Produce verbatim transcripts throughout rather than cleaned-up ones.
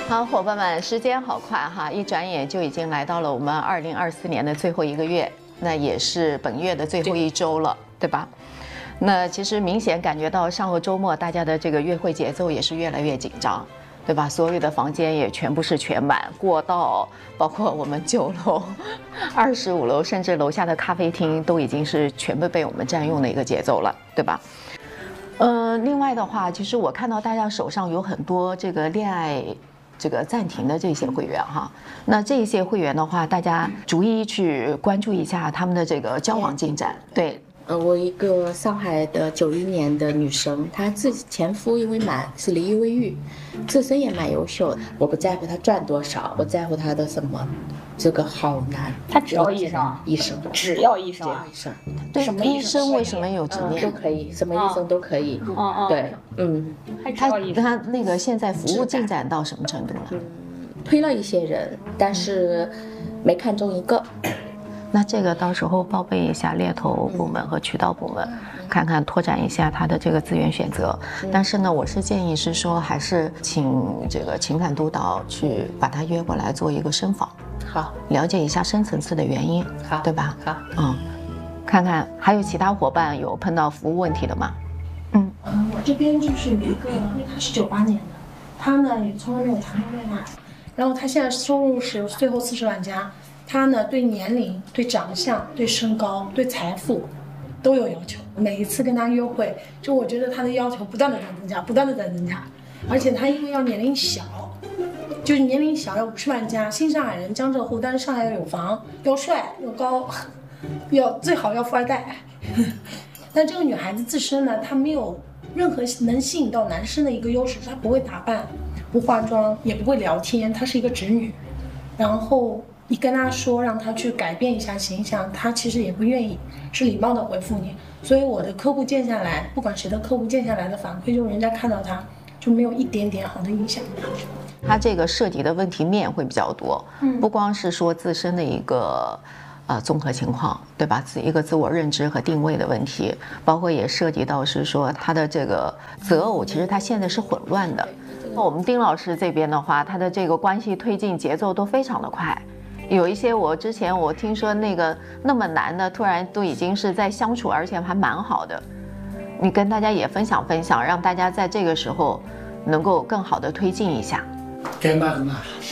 好，伙伴们，时间好快哈，一转眼就已经来到了我们二零二四年的最后一个月，那也是本月的最后一周了，对吧？那其实明显感觉到上个周末大家的这个约会节奏也是越来越紧张，对吧？所有的房间也全部是全满，过道，包括我们九楼、二十五楼，甚至楼下的咖啡厅都已经是全部被我们占用的一个节奏了，对吧？呃，另外的话，其实我看到大家手上有很多这个恋爱这个暂停的这些会员哈，那这些会员的话，大家逐一去关注一下他们的这个交往进展。对， 呃，我一个上海的九一年的女生，她自己前夫因为蛮是离异未育，自身也蛮优秀的。我不在乎她赚多少，我在乎她的什么？这个好难。 她只要医生， 医生， 只要医生啊， 医生。 对， 什么医生为什么有执念？ 都可以，什么医生都可以。 嗯嗯， 对，嗯。 他他那个现在服务进展到什么程度了？ 嗯，推了一些人，但是没看中一个。 那这个到时候报备一下猎头部门和渠道部门，看看拓展一下他的这个资源选择。但是呢，我是建议是说，还是请这个情感督导去把他约过来做一个深访， 好， 了解一下深层次的原因， 好， 对吧？ 好， 嗯，看看还有其他伙伴有碰到服务问题的吗？ 嗯，嗯，我这边就是有一个，因为他是九八年的，他呢也从来没有谈过恋爱，然后他现在收入是最后四十万加。他呢，对年龄、对长相、对身高、对财富都有要求。每一次跟他约会，就我觉得他的要求不断的在增加，不断的在增加。而且他因为要年龄小，就是年龄小，要五十万加，新上海人，江浙沪，但是上海要有房，要帅，要高，要最好要富二代。但这个女孩子自身呢，她没有任何能吸引到男生的一个优势，她不会打扮，不化妆，也不会聊天，她是一个直女，然后。你跟他说让他去改变一下形象，他其实也不愿意，是礼貌的回复你。所以我的客户见下来，不管谁的客户见下来的反馈，就人家看到他就没有一点点好的印象。 他这个涉及的问题面会比较多，嗯，不光是说自身的一个呃综合情况，对吧？一个自我认知和定位的问题，包括也涉及到是说他的这个择偶，其实他现在是混乱的。那我们丁老师这边的话，他的这个关系推进节奏都非常的快。有一些我之前我听说那个那么难的，突然都已经是在相处，而且还蛮好的。你跟大家也分享分享，让大家在这个时候能够更好的推进一下。 该骂的骂，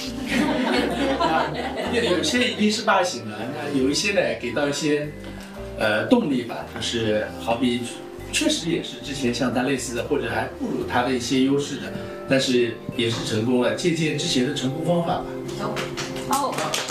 有些一定是骂醒了，那有一些呢给到一些呃动力吧，就是好比确实也是之前像他类似的，或者还不如他的一些优势的，但是也是成功了，借鉴之前的成功方法吧。 哦。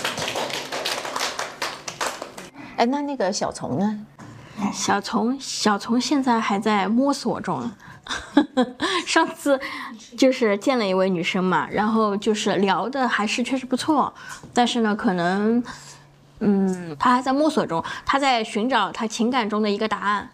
哎，那那个小虫呢？ 小虫，小虫现在还在摸索中。上次就是见了一位女生嘛，然后就是聊的还是确实不错，但是呢，可能，嗯，她还在摸索中，她在寻找她情感中的一个答案。